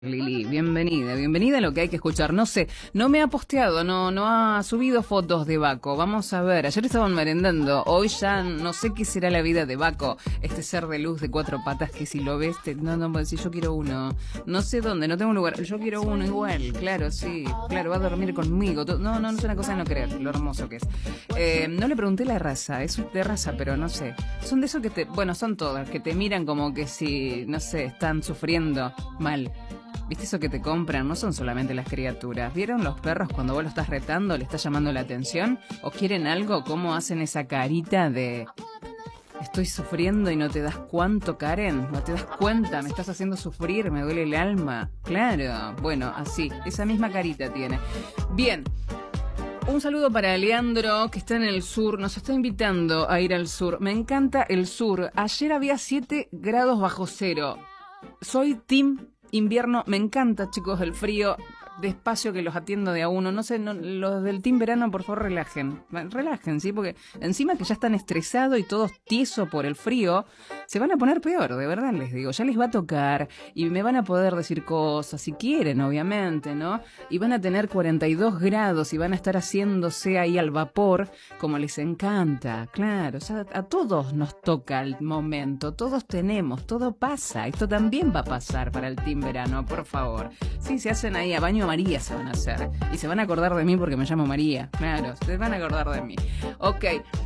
Lili, bienvenida a Lo que hay que escuchar. No sé, no me ha posteado, no ha subido fotos de Baco. Vamos a ver, ayer estaban merendando, hoy ya no sé qué será la vida de Baco, este ser de luz de cuatro patas que si lo ves, si yo quiero uno, no sé dónde, no tengo un lugar, yo quiero uno igual, claro, sí, claro, va a dormir conmigo. No es una cosa de no creer, lo hermoso que es. No le pregunté la raza, es de raza, pero no sé. Son de esos que son todas, que te miran como que si, no sé, están sufriendo mal. ¿Viste eso que te compran? No son solamente las criaturas. ¿Vieron los perros cuando vos lo estás retando, le estás llamando la atención? ¿O quieren algo? ¿Cómo hacen esa carita de... estoy sufriendo y no te das cuánto, Karen? ¿No te das cuenta? Me estás haciendo sufrir, me duele el alma. Claro, bueno, así, esa misma carita tiene. Bien. Un saludo para Leandro, que está en el sur, nos está invitando a ir al sur. Me encanta el sur. Ayer había 7 grados bajo cero. Soy team invierno, me encanta, chicos, el frío. Despacio que los atiendo de a uno. No sé, los del team verano, por favor, relajen, ¿sí? Porque encima que ya están estresados y todos tiesos por el frío, se van a poner peor, de verdad les digo. Ya les va a tocar y me van a poder decir cosas, si quieren, obviamente, ¿no? Y van a tener 42 grados y van a estar haciéndose ahí al vapor, como les encanta. Claro, o sea, a todos nos toca el momento, todos tenemos, todo pasa. Esto también va a pasar para el team verano, por favor. Sí, se hacen ahí a baño María se van a hacer. Y se van a acordar de mí porque me llamo María. Claro, se van a acordar de mí. Ok.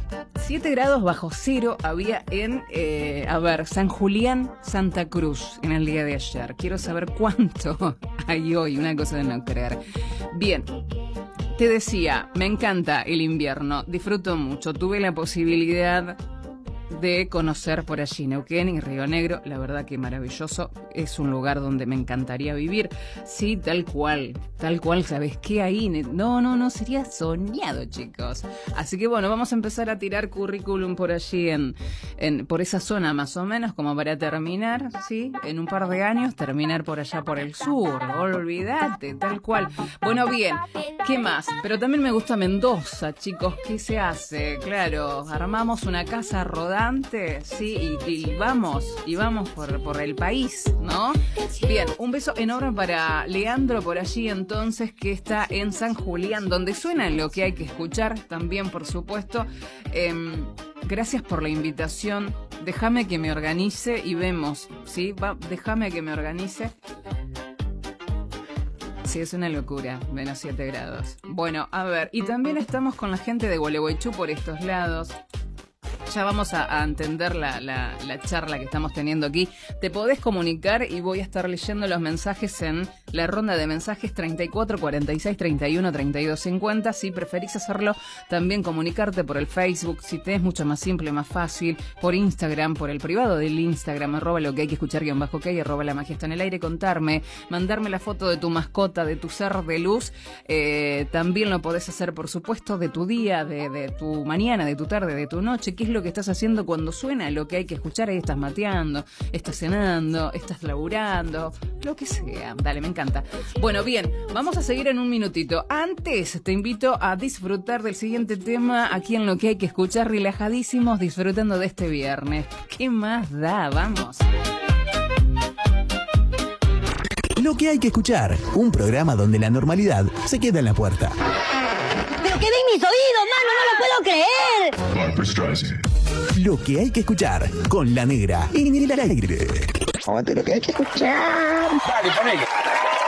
7 grados bajo cero había en, San Julián, Santa Cruz, en el día de ayer. Quiero saber cuánto hay hoy. Una cosa de no creer. Bien. Te decía, me encanta el invierno. Disfruto mucho. Tuve la posibilidad de conocer por allí Neuquén y Río Negro, la verdad que maravilloso, es un lugar donde me encantaría vivir, sí, tal cual, ¿sabes qué? Ahí, no, sería soñado, chicos, así que bueno, vamos a empezar a tirar currículum por allí, por esa zona más o menos, como para terminar, sí, en un par de años, terminar por allá por el sur, olvídate, tal cual. Bueno, bien, ¿qué más? Pero también me gusta Mendoza, chicos, ¿qué se hace? Claro, armamos una casa rodante, sí, y vamos por el país, ¿no? Bien, un beso enorme para Leandro por allí entonces, que está en San Julián, donde suena Lo que hay que escuchar, también por supuesto. Gracias por la invitación, déjame que me organice y vemos, ¿sí? Déjame que me organice. Sí, es una locura, menos 7 grados. Bueno, a ver, y también estamos con la gente de Gualeguaychú por estos lados. Ya vamos a entender la charla que estamos teniendo aquí. Te podés comunicar y voy a estar leyendo los mensajes en la ronda de mensajes 34 46 31 32 50. Si preferís hacerlo, también comunicarte por el Facebook, si te es mucho más simple, más fácil, por Instagram, por el privado del Instagram, @ lo que hay que escuchar _, @ la magia está en el aire, contarme, mandarme la foto de tu mascota, de tu ser de luz. También lo podés hacer, por supuesto, de tu día, de tu mañana, de tu tarde, de tu noche. ¿Qué es lo que estás haciendo cuando suena Lo que hay que escuchar? Ahí estás mateando, estás cenando, estás laburando, lo que sea. Dale, me encanta. Bueno, bien, vamos a seguir en un minutito. Antes te invito a disfrutar del siguiente tema aquí en Lo que hay que escuchar, relajadísimos, disfrutando de este viernes. ¿Qué más da? Vamos. Lo que hay que escuchar, un programa donde la normalidad se queda en la puerta. ¡Pero qué ven mis oídos, mano! ¡No lo puedo creer! Lo que hay que escuchar, con La Negra en el aire. Lo que hay que escuchar. Dale, ponele.